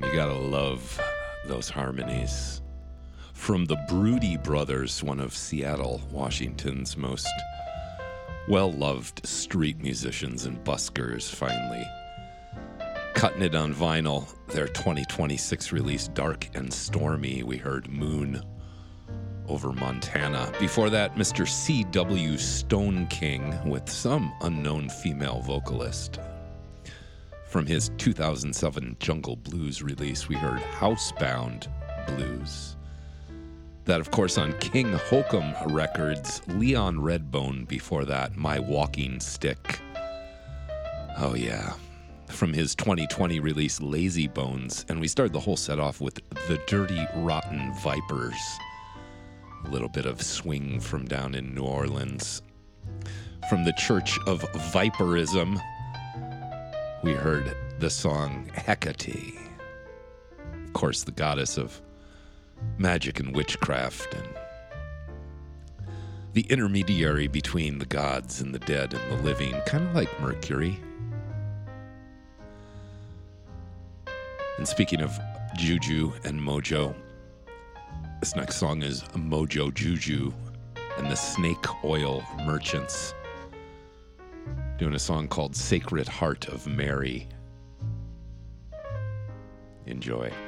You gotta love those harmonies. From the Broody Brothers, one of Seattle, Washington's most well-loved street musicians and buskers, finally cutting it on vinyl. Their 2026 release, Dark and Stormy, we heard Moon over Montana. Before that, Mr. C.W. Stone King with some unknown female vocalist. From his 2007 Jungle Blues release, we heard Housebound Blues. That, of course, on King Hokum Records, Leon Redbone. Before that, My Walking Stick. Oh, yeah. From his 2020 release, Lazy Bones. And we started the whole set off with The Dirty Rotten Vipers. A little bit of swing from down in New Orleans. From the Church of Viperism, we heard the song Hecate. Of course, the goddess of magic and witchcraft and the intermediary between the gods and the dead and the living, kind of like Mercury. And speaking of Juju and Mojo, this next song is Mojo Juju and the Snake Oil Merchants, doing a song called Sacred Heart of Mary. Enjoy.